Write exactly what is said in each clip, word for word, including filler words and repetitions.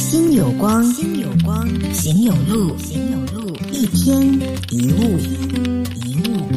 心有光，心有光，行有路，行有路，一天一物，一物。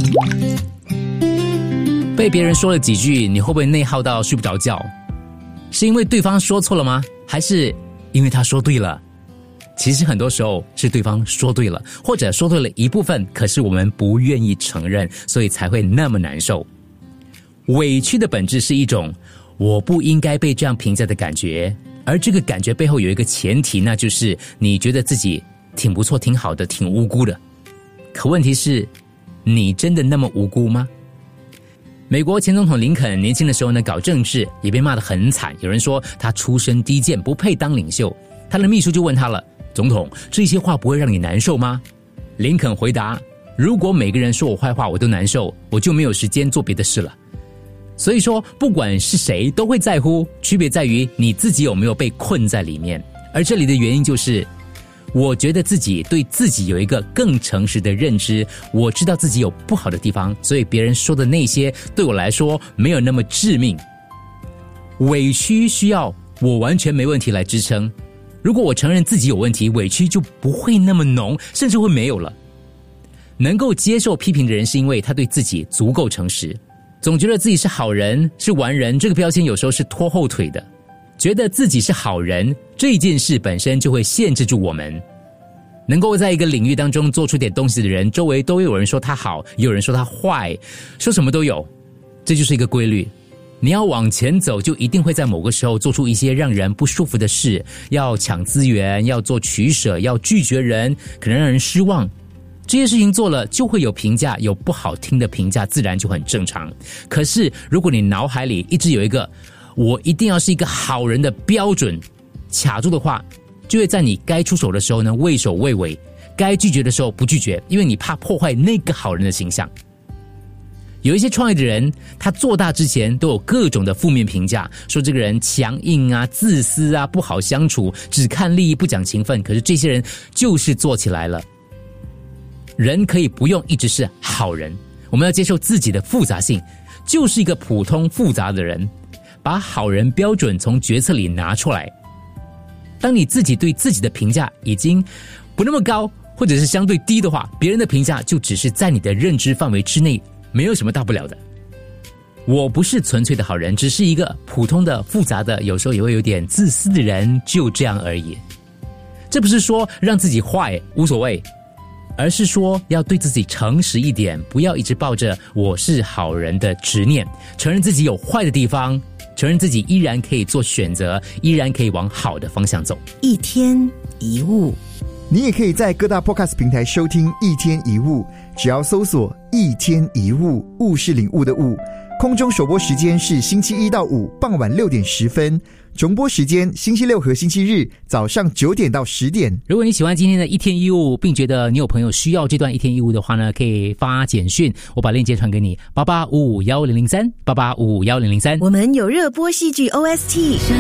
被别人说了几句，你会不会内耗到睡不着觉？是因为对方说错了吗？还是因为他说对了？其实很多时候是对方说对了，或者说对了一部分，可是我们不愿意承认，所以才会那么难受。委屈的本质是一种我不应该被这样评价的感觉，而这个感觉背后有一个前提，那就是你觉得自己挺不错、挺好的、挺无辜的。可问题是，你真的那么无辜吗？美国前总统林肯年轻的时候呢，搞政治也被骂得很惨，有人说他出身低贱，不配当领袖。他的秘书就问他了，总统，这些话不会让你难受吗？林肯回答，如果每个人说我坏话我都难受，我就没有时间做别的事了。所以说，不管是谁都会在乎，区别在于你自己有没有被困在里面。而这里的原因就是，我觉得自己对自己有一个更诚实的认知，我知道自己有不好的地方，所以别人说的那些对我来说没有那么致命。委屈需要我完全没问题来支撑，如果我承认自己有问题，委屈就不会那么浓，甚至会没有了。能够接受批评的人是因为他对自己足够诚实。总觉得自己是好人，是完人，这个标签有时候是拖后腿的。觉得自己是好人，这件事本身就会限制住我们。能够在一个领域当中做出点东西的人，周围都有人说他好，也有人说他坏，说什么都有。这就是一个规律。你要往前走，就一定会在某个时候做出一些让人不舒服的事，要抢资源，要做取舍，要拒绝人，可能让人失望。这些事情做了就会有评价，有不好听的评价，自然就很正常。可是如果你脑海里一直有一个我一定要是一个好人的标准卡住的话，就会在你该出手的时候呢畏首畏尾，该拒绝的时候不拒绝，因为你怕破坏那个好人的形象。有一些创业的人，他做大之前都有各种的负面评价，说这个人强硬啊、自私啊、不好相处，只看利益不讲情分。可是这些人就是做起来了。人可以不用一直是好人，我们要接受自己的复杂性，就是一个普通复杂的人，把好人标准从决策里拿出来。当你自己对自己的评价已经不那么高，或者是相对低的话，别人的评价就只是在你的认知范围之内，没有什么大不了的。我不是纯粹的好人，只是一个普通的复杂的，有时候也会有点自私的人，就这样而已。这不是说让自己坏无所谓，而是说要对自己诚实一点，不要一直抱着我是好人的执念，承认自己有坏的地方，承认自己依然可以做选择，依然可以往好的方向走。 一天一物， 你也可以在各大 podcast 平台收听一天一物，只要搜索一天一物，物是领悟的物。空中首播时间是星期一到五傍晚六点十分，重播时间星期六和星期日早上九点到十点。 如果你喜欢今天的一天一物，并觉得你有朋友需要这段一天一物的话呢，可以发简讯，我把链接传给你，八八五五一零零三，八八五五一零零三。 我们有热播戏剧 O S T。